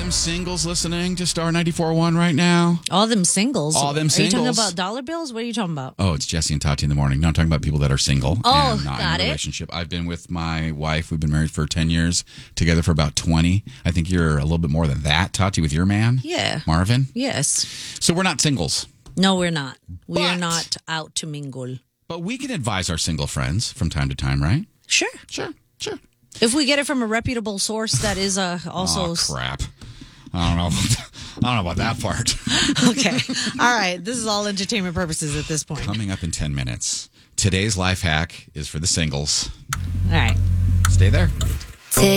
them singles listening to Star 94.1 right now? All them singles. All them Are you talking singles. about dollar bills? What are you talking about? Oh, it's Jesse and Tati in the morning. No, I'm talking about people that are single and not got in a it. relationship. I've been with my wife. We've been married for 10 years, together for about 20. I think you're a little bit more than that, Tati, with your man. Yeah. Marvin. Yes. So we're not singles. No, we're not. We are But- not out to mingle. But we can advise our single friends from time to time, right? Sure. Sure. If we get it from a reputable source that is also... Oh, crap. I don't know about that part. Okay. All right. This is all entertainment purposes at this point. Coming up in 10 minutes. Today's life hack is for the singles. All right. Stay there.